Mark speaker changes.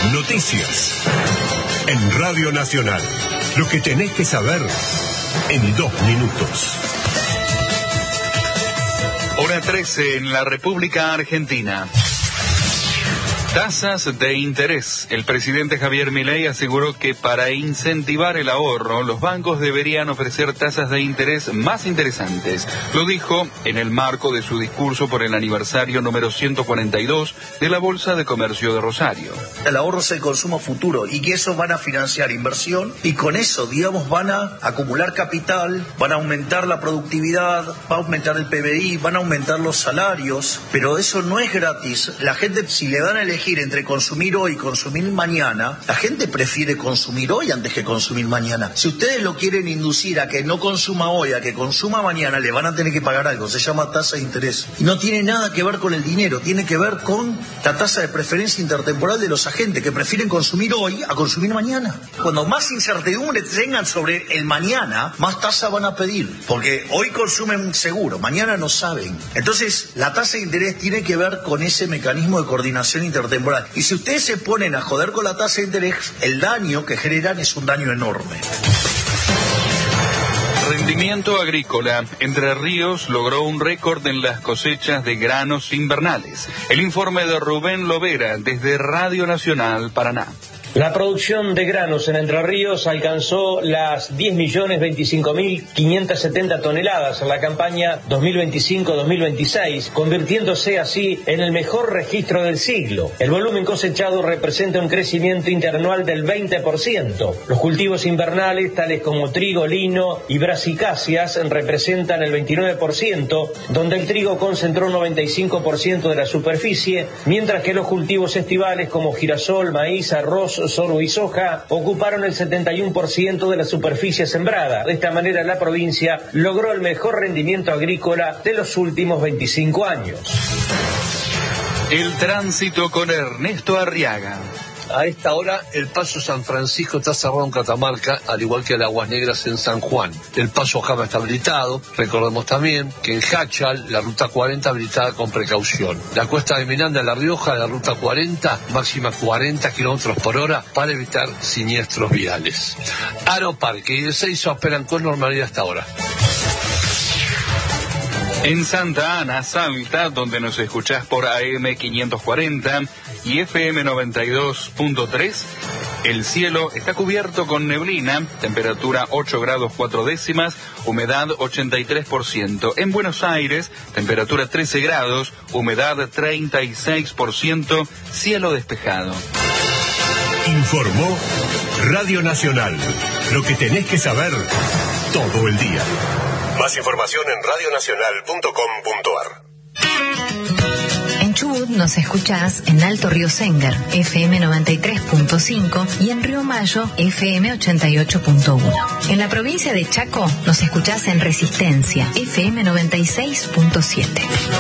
Speaker 1: Noticias. En Radio Nacional. Lo que tenés que saber en 2 minutos.
Speaker 2: Hora 13 en la República Argentina. Tasas de interés. El presidente Javier Milei aseguró que para incentivar el ahorro, los bancos deberían ofrecer tasas de interés más interesantes. Lo dijo en el marco de su discurso por el aniversario número 142 de la Bolsa de Comercio de Rosario.
Speaker 3: El ahorro es el consumo futuro y que eso van a financiar inversión y con eso, digamos, van a acumular capital, van a aumentar la productividad, va a aumentar el PBI, van a aumentar los salarios, pero eso no es gratis. La gente, si le dan a elegir entre consumir hoy y consumir mañana, la gente prefiere consumir hoy antes que consumir mañana. Si ustedes lo quieren inducir a que no consuma hoy, a que consuma mañana, le van a tener que pagar algo, se llama tasa de interés. Y no tiene nada que ver con el dinero, tiene que ver con la tasa de preferencia intertemporal de los agentes que prefieren consumir hoy a consumir mañana. Cuando más incertidumbre tengan sobre el mañana, más tasa van a pedir, porque hoy consumen seguro, mañana no saben. Entonces, la tasa de interés tiene que ver con ese mecanismo de coordinación intertemporal. Y si ustedes se ponen a joder con la tasa de interés, el daño que generan es un daño enorme.
Speaker 2: Rendimiento agrícola. Entre Ríos logró un récord en las cosechas de granos invernales. El informe de Rubén Lovera desde Radio Nacional Paraná.
Speaker 4: La producción de granos en Entre Ríos alcanzó las 10.025.570 toneladas en la campaña 2025-2026, convirtiéndose así en el mejor registro del siglo. El volumen cosechado representa un crecimiento interanual del 20%. Los cultivos invernales, tales como trigo, lino y brasicáceas, representan el 29%, donde el trigo concentró un 95% de la superficie, mientras que los cultivos estivales como girasol, maíz, arroz, sorgo y soja ocuparon el 71% de la superficie sembrada. De esta manera la provincia logró el mejor rendimiento agrícola de los últimos 25 años.
Speaker 2: El tránsito con Ernesto Arriaga.
Speaker 5: A esta hora, el paso San Francisco está cerrado en Catamarca, al igual que el Aguas Negras en San Juan. El paso Jama está habilitado. Recordemos también que en Hachal, la ruta 40 habilitada con precaución. La Cuesta de Miranda, La Rioja, la ruta 40, máxima 40 kilómetros por hora para evitar siniestros viales. Aeroparque y Ezeiza operan con normalidad hasta ahora.
Speaker 2: En Santa Ana, Salta, donde nos escuchás por AM 540 y FM 92.3, el cielo está cubierto con neblina, temperatura 8 grados 4 décimas, humedad 83%. En Buenos Aires, temperatura 13 grados, humedad 36%, cielo despejado.
Speaker 1: Informó Radio Nacional. Lo que tenés que saber todo el día. Más información en radionacional.com.ar.
Speaker 6: En Chubut nos escuchás en Alto Río Sengar, FM 93.5 y en Río Mayo, FM 88.1. En la provincia de Chaco nos escuchás en Resistencia, FM 96.7.